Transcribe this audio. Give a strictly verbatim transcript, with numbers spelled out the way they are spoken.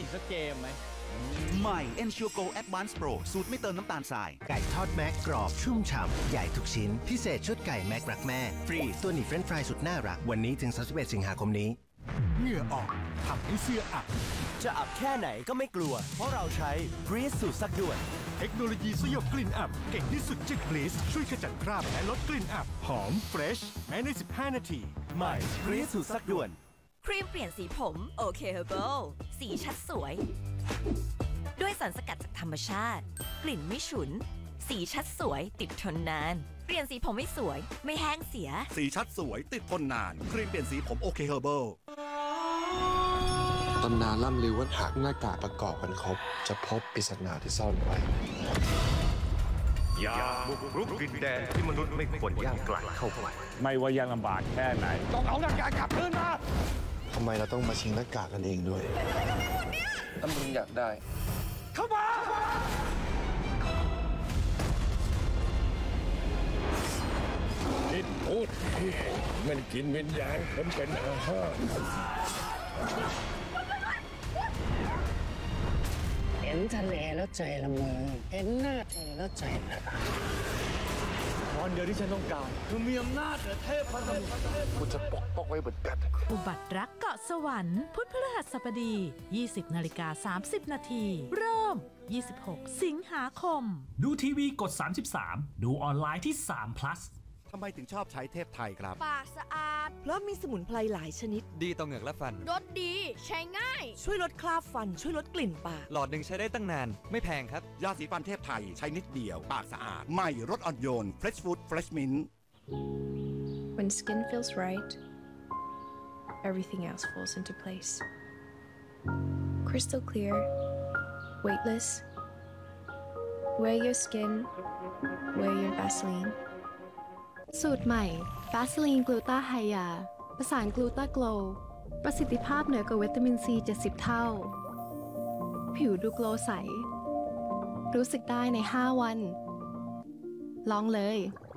กสักเกมไหมใหม่ Ensure Go Advance Pro สูตรไม่เติมน้ำตาลทรายไก่ทอดแม็กกรอบชุ่มฉ่ำใหญ่ทุกชิ้นพิเศษชุดไก่แม็กรักแม่ฟรีตัวหนีเฟรนช์ฟรายสุดน่ารักวันนี้ถึงสามสิบเอ็ดสิงหาคมนี้เหงื่อออกทำให้เสื้ออับจะอับแค่ไหนก็ไม่กลัวเพราะเราใช้ Breeze สูตรซักด่วนเทคโนโลยีสยบกลิ่นอับเก่งที่สุดจาก Breeze ช่วยขจัดคราบและลดกลิ่นอับหอมเฟรชแม้ในสิบห้านาทีใหม่ Breeze สูตรซักด่วนครีมเปลี่ยนสีผมโอเคเฮอร์เบิลสีชัดสวยด้วยสารสกัดจากธรรมชาติกลิ่นไม่ฉุนสีชัดสวยติดทนนานเปลี่ยนสีผมไม่สวยไม่แห้งเสียสีชัดสวยติดทนนานครีมเปลี่ยนสีผมโอเคเฮอร์เบิลตำนานล่ำลือว่าหากหน้ากากประกอบกันครบจะพบปริศนาที่ซ่อนไว้อย่าบุกรุกดินแดนที่มนุษย์ไม่ควรย่างกลายเข้าไปไม่ว่ายากลำบากแค่ไหนต้องเอาหน้ากากกลับคืนมาทำไมเราต้องมาชิงหน้ากากกันเองด้วยถ้ามึงอยากได้เข้ามากินพูดมันกินวิญญาณคนเป็นอาหารเห็นทะเลแล้วใจละเมอเห็นหน้าเธอแล้วใจละลายตอนเดียวที่ฉันต้องการคือมีอำนาจเหนือเทพพระสมุทรกูจะปกป้องไว้เหมือนกันอุบัติรักเกาะสวรรค์พุธพฤหัสบดี ยี่สิบนาฬิกาสามสิบนาทีเริ่มยี่สิบหกสิงหาคมดูทีวีกดสามสิบสามดูออนไลน์ที่สาม plus ทำไมถึงชอบใช้เทพไทยครับปากสะอาดเพราะมีสมุนไพรหลายชนิดดีต่อเหงือกและฟันรสดีใช้ง่ายช่วยลดคราบฟันช่วยลดกลิ่นปากหลอดหนึ่งใช้ได้ตั้งนานไม่แพงครับยาสีฟันเทพไทยใช้นิดเดียวปากสะอาดใหม่รสอ่อนโยน Fresh Food Fresh Mint When skin feels right everything else falls into place crystal clear weightless wear your skin wear your Vaseline สูตรใหม่ Vaseline Gluta Hya ประสานกลูตาโกลประสิทธิภาพเหนือกว่าวิตามินซีเจ็ดสิบเท่าผิวดูโกลใสรู้สึกได้ในห้าวันลองเลย